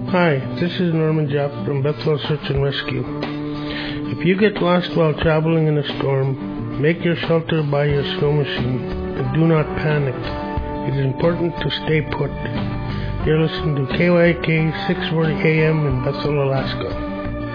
Hi, this is Norman Japp from Bethel Search and Rescue. If you get lost while traveling in a storm, make your shelter by your snow machine and do not panic. It is important to stay put. You're listening to KYK 640 AM in Bethel, Alaska.